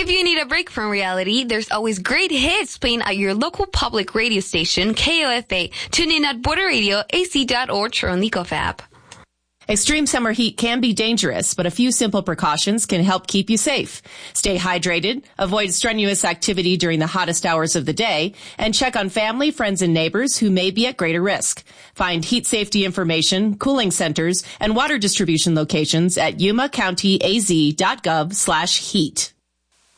If you need a break from reality, there's always great hits playing at your local public radio station, KOFA. Tune in at Border Radio, AC.org, or on the Leakoff app. Extreme summer heat can be dangerous, but a few simple precautions can help keep you safe. Stay hydrated, avoid strenuous activity during the hottest hours of the day, and check on family, friends, and neighbors who may be at greater risk. Find heat safety information, cooling centers, and water distribution locations at yumacountyaz.gov/heat.